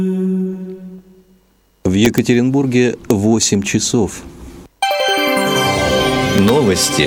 В Екатеринбурге 8 часов. Новости.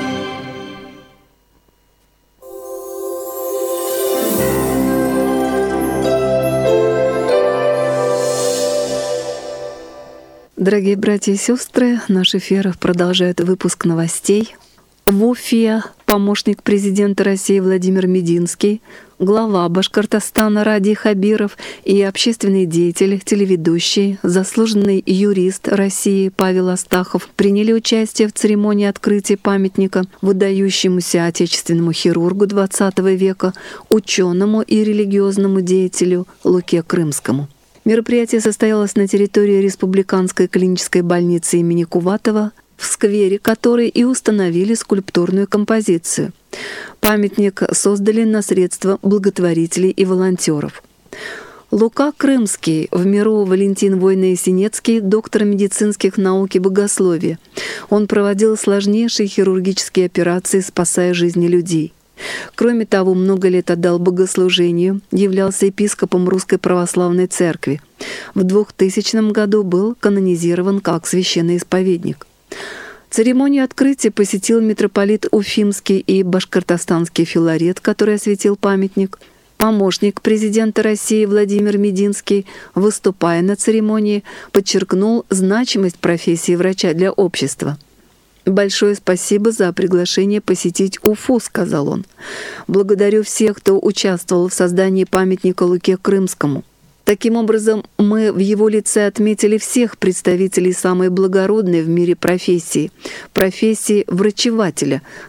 Дорогие братья и сестры, наш эфир продолжает выпуск новостей. В Уфе помощник президента России Владимир Мединский, глава Башкортостана Ради Хабиров и общественный деятель, телеведущий, заслуженный юрист России Павел Астахов приняли участие в церемонии открытия памятника выдающемуся отечественному хирургу XX века, ученому и религиозному деятелю Луке Крымскому. Мероприятие состоялось на территории Республиканской клинической больницы имени Куватова, в сквере которой и установили скульптурную композицию. Памятник создали на средства благотворителей и волонтеров. Лука Крымский, в миру Валентин Войно-Ясенецкий, доктор медицинских наук и богословия. Он проводил сложнейшие хирургические операции, спасая жизни людей. Кроме того, много лет отдал богослужению, являлся епископом Русской Православной Церкви. В 2000 году был канонизирован как священный исповедник. Церемонию открытия посетил митрополит Уфимский и башкортостанский Филарет, который осветил памятник. Помощник президента России Владимир Мединский, выступая на церемонии, подчеркнул значимость профессии врача для общества. «Большое спасибо за приглашение посетить Уфу», — сказал он. «Благодарю всех, кто участвовал в создании памятника Луке Крымскому. Таким образом, мы в его лице отметили всех представителей самой благородной в мире профессии — профессии врачевателя,